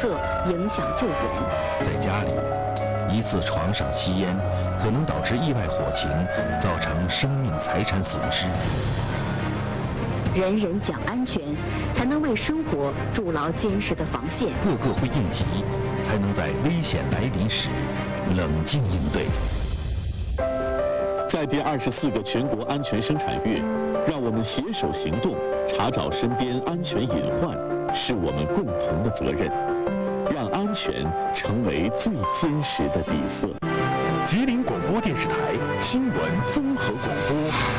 色，影响救援。 在家里，一次床上吸烟可能导致意外火情，造成生命财产损失。 人人讲安全，才能为生活筑牢坚实的防线。 个个会应急，才能在危险来临时冷静应对。 在第24个全国安全生产月，让我们携手行动，查找身边安全隐患，是我们共同的责任。让安全成为最坚实的底色。 吉林广播电视台新闻综合广播。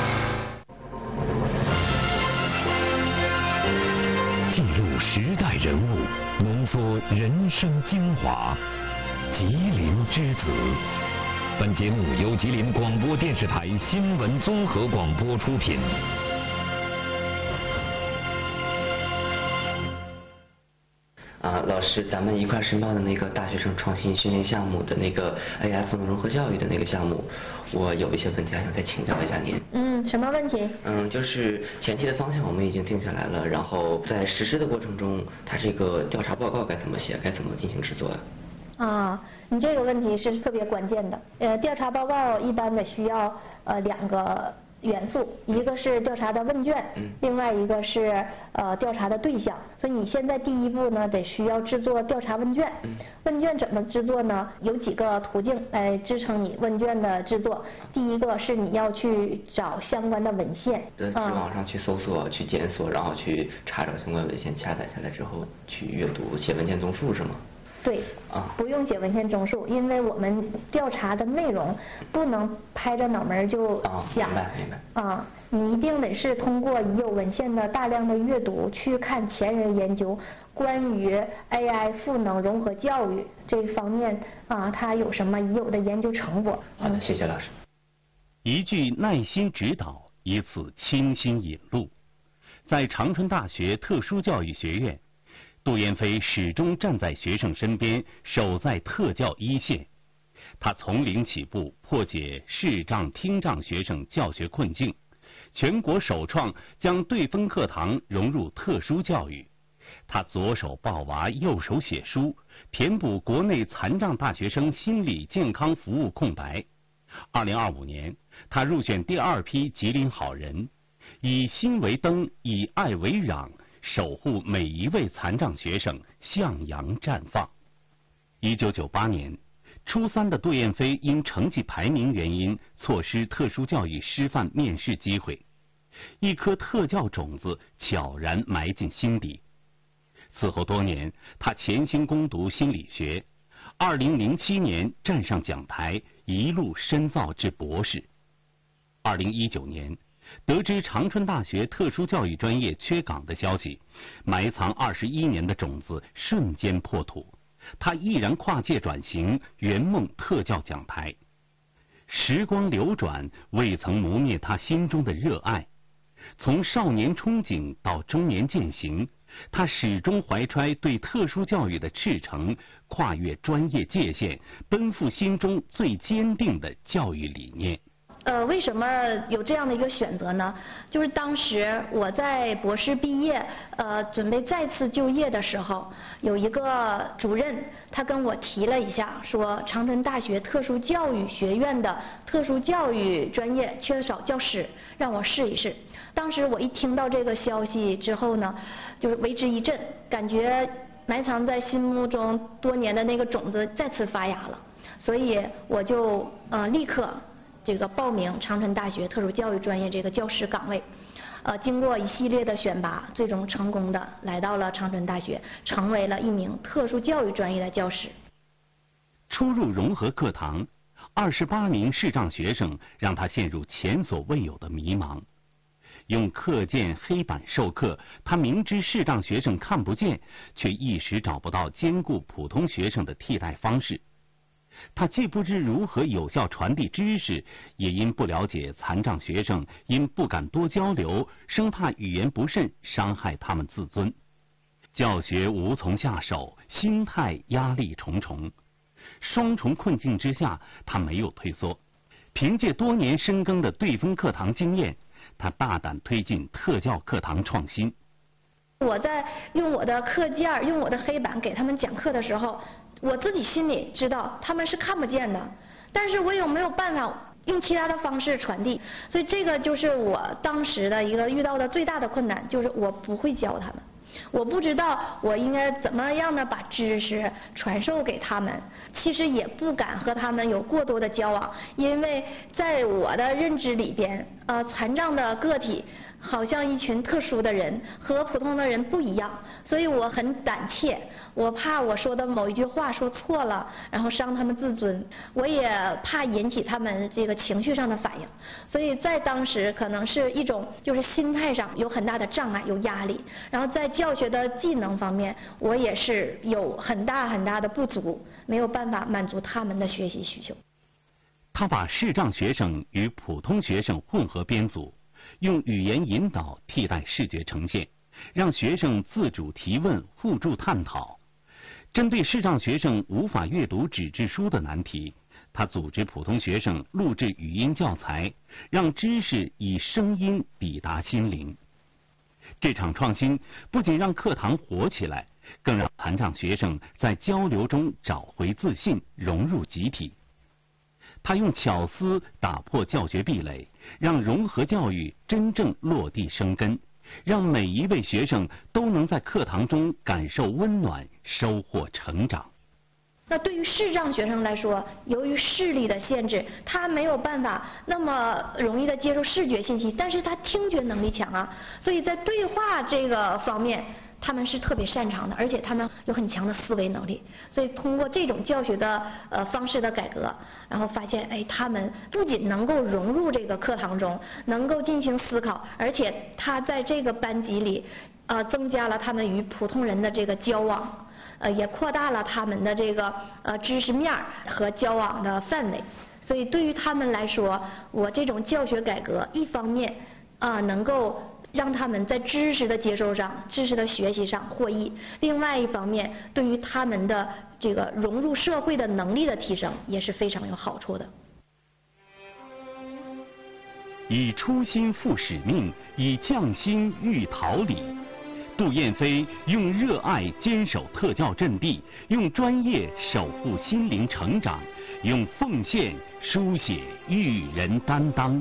记录时代人物，浓缩人生精华。吉林之子。本节目由吉林广播电视台新闻综合广播出品。 老师，咱们一块申报的那个大学生创新训练项目的那个 AI 赋能融合教育的那个项目，我有一些问题还想再请教一下您。 什么问题？ 就是前期的方向我们已经定下来了，然后在实施的过程中，它这个调查报告该怎么写，该怎么进行制作呀？ 你这个问题是特别关键的。调查报告一般得需要2个元素，一个是调查的问卷，另外一个是调查的对象。所以你现在第一步呢，得需要制作调查问卷。问卷怎么制作呢？有几个途径来支撑你问卷的制作。第一个是你要去找相关的文献， 在网上去搜索、去检索，然后去查找相关文献，下载下来之后去阅读，写文件综述是吗？ 对，不用写文献综述，因为我们调查的内容不能拍着脑门就想。 明白。 你一定得是通过已有文献的大量的阅读，去看前人研究关于 AI 赋能融合教育这一方面它有什么已有的研究成果。 好的，谢谢老师。 一句耐心指导，一次倾心引路。在长春大学特殊教育学院，杜妍飞始终站在学生身边，守在特教一线。他从零起步，破解视障、听障学生教学困境，全国首创将对分课堂融入特殊教育。他左手抱娃，右手写书，填补国内残障大学生心理健康服务空白。2025年，他入选第2批吉林好人，以心为灯，以爱为壤，守护每一位残障学生向阳绽放。1998年，初3的杜妍飞因成绩排名原因错失特殊教育师范面试机会，一颗特教种子悄然埋进心底。此后多年，他潜心攻读心理学，2007年站上讲台，一路深造至博士。2019年，得知长春大学特殊教育专业缺岗的消息，埋藏21年的种子瞬间破土。他毅然跨界转型，圆梦特教讲台。时光流转，未曾磨灭他心中的热爱。从少年憧憬到中年践行，他始终怀揣对特殊教育的赤诚，跨越专业界限，奔赴心中最坚定的教育理念。 为什么有这样的一个选择呢？就是当时我在博士毕业，准备再次就业的时候，有一个主任他跟我提了一下，说长春大学特殊教育学院的特殊教育专业缺少教师，让我试一试。当时我一听到这个消息之后呢，就是为之一振，感觉埋藏在心目中多年的那个种子再次发芽了，所以我就立刻这个报名长春大学特殊教育专业这个教师岗位，经过一系列的选拔，最终成功的来到了长春大学，成为了一名特殊教育专业的教师。 初入融合课堂，28名视障学生让他陷入前所未有的迷茫。用课件黑板授课，他明知视障学生看不见，却一时找不到兼顾普通学生的替代方式。他既不知如何有效传递知识，也因不了解残障学生因不敢多交流，生怕语言不慎伤害他们自尊。教学无从下手，心态压力重重。双重困境之下，他没有退缩，凭借多年深耕的对分课堂经验，他大胆推进特教课堂创新。 我在用我的课件、用我的黑板给他们讲课的时候，我自己心里知道他们是看不见的，但是我有没有办法用其他的方式传递？所以这个就是我当时的一个遇到的最大的困难，就是我不会教他们。我不知道我应该怎么样的把知识传授给他们，其实也不敢和他们有过多的交往，因为在我的认知里边，残障的个体好像一群特殊的人，和普通的人不一样，所以我很胆怯，我怕我说的某一句话说错了，然后伤他们自尊，我也怕引起他们这个情绪上的反应，所以在当时可能是一种就是心态上有很大的障碍，有压力，然后在教学的技能方面，我也是有很大的不足，没有办法满足他们的学习需求。 他把视障学生与普通学生混合编组，用语言引导替代视觉呈现，让学生自主提问、互助探讨。针对视障学生无法阅读纸质书的难题，他组织普通学生录制语音教材，让知识以声音抵达心灵。这场创新不仅让课堂活起来，更让残障学生在交流中找回自信，融入集体。他用巧思打破教学壁垒，让融合教育真正落地生根，让每一位学生都能在课堂中感受温暖，收获成长。 那对于视障学生来说，由于视力的限制，他没有办法那么容易的接受视觉信息，但是他听觉能力强啊，所以在对话这个方面他们是特别擅长的，而且他们有很强的思维能力。所以通过这种教学的方式的改革，然后发现他们不仅能够融入这个课堂中，能够进行思考，而且他在这个班级里增加了他们与普通人的这个交往。也扩大了他们的这个知识面和交往的范围，所以对于他们来说，我这种教学改革，一方面能够让他们在知识的接收上、知识的学习上获益；另外一方面，对于他们的这个融入社会的能力的提升也是非常有好处的。 以初心赴使命，以匠心喻桃李。杜燕飞用热爱坚守特教阵地，用专业守护心灵成长，用奉献书写育人担当。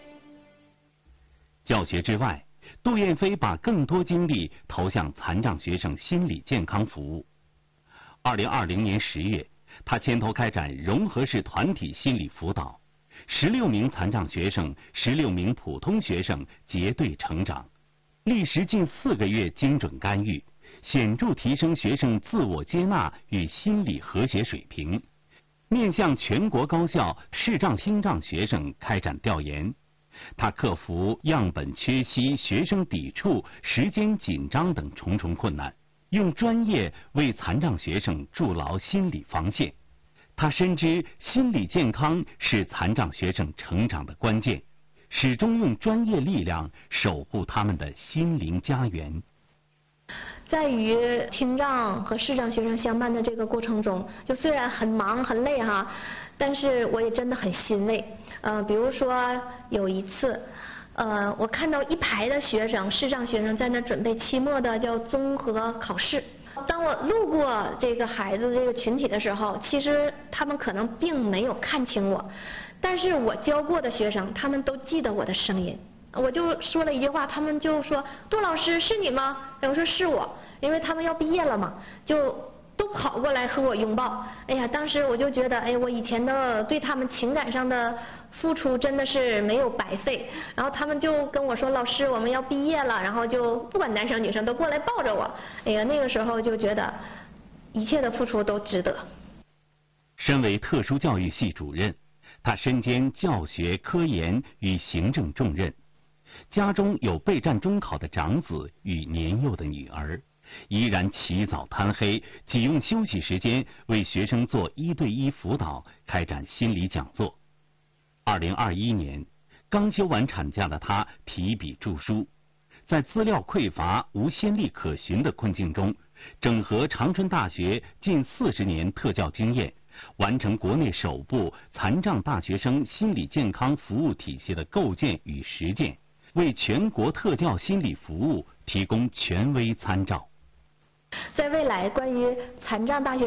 教学之外，杜燕飞把更多精力投向残障学生心理健康服务。2020年10月，他牵头开展融合式团体心理辅导，16名残障学生、16名普通学生结对成长。历时近4个月精准干预，显著提升学生自我接纳与心理和谐水平。面向全国高校视障听障学生开展调研，他克服样本缺席、学生抵触、时间紧张等重重困难，用专业为残障学生筑牢心理防线。他深知心理健康是残障学生成长的关键，始终用专业力量守护他们的心灵家园。 在与听障和视障学生相伴的这个过程中，就虽然很忙很累哈，但是我也真的很欣慰。比如说有一次，我看到一排的学生，视障学生在那准备期末的叫综合考试。当我路过这个孩子这个群体的时候，其实他们可能并没有看清我，但是我教过的学生，他们都记得我的声音。我就说了一句话，他们就说：“杜老师是你吗？”我说是我，因为他们要毕业了嘛，就都跑过来和我拥抱。哎呀，当时我就觉得，我以前的对他们情感上的付出真的是没有白费。然后他们就跟我说：“老师，我们要毕业了。”然后就不管男生女生都过来抱着我。哎呀，那个时候就觉得一切的付出都值得。 身为特殊教育系主任，他身兼教学、科研与行政重任。家中有备战中考的长子与年幼的女儿，依然起早贪黑，挤用休息时间为学生做1对1辅导，开展心理讲座。2021年，刚休完产假的他提笔著书，在资料匮乏、无先例可循的困境中，整合长春大学近40年特教经验，完成国内首部残障大学生心理健康服务体系的构建与实践，为全国特教心理服务提供权威参照。 在未来，关于残障大学